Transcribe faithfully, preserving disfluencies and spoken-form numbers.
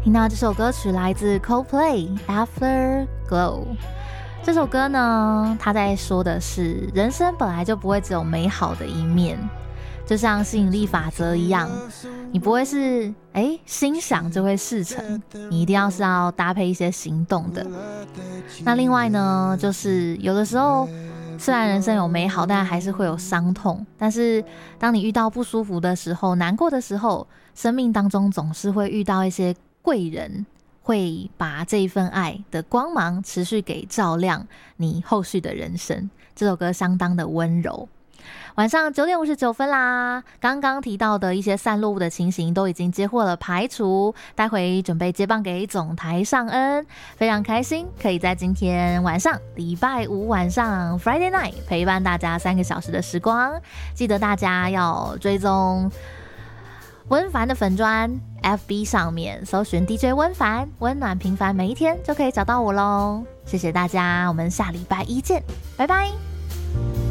听到这首歌曲来自 Coldplay Afterglow。 这首歌呢，它在说的是人生本来就不会只有美好的一面，就像吸引力法则一样，你不会是哎心想就会事成，你一定要是要搭配一些行动的。那另外呢，就是有的时候虽然人生有美好，但还是会有伤痛，但是当你遇到不舒服的时候，难过的时候，生命当中总是会遇到一些贵人，会把这一份爱的光芒持续给照亮你后续的人生。这首歌相当的温柔。晚上九点五十九分啦，刚刚提到的一些散落物的情形都已经接获了排除，待会准备接棒给总台上恩。非常开心可以在今天晚上礼拜五晚上 Friday night 陪伴大家三个小时的时光。记得大家要追踪温凡的粉专 F B 上面搜寻 D J 温凡，温暖平凡每一天就可以找到我咯。谢谢大家，我们下礼拜一见，拜拜。